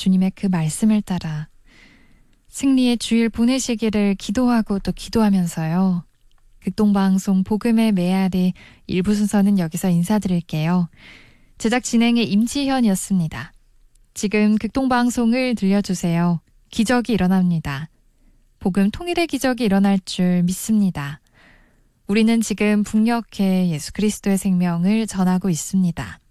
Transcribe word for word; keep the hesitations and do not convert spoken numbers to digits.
주님의 그 말씀을 따라 승리의 주일 보내시기를 기도하고 또 기도하면서요. 극동방송 복음의 메아리 일부 순서는 여기서 인사드릴게요. 제작 진행의 임지현이었습니다. 지금 극동방송을 들려주세요. 기적이 일어납니다. 복음 통일의 기적이 일어날 줄 믿습니다. 우리는 지금 북녘에 예수 그리스도의 생명을 전하고 있습니다.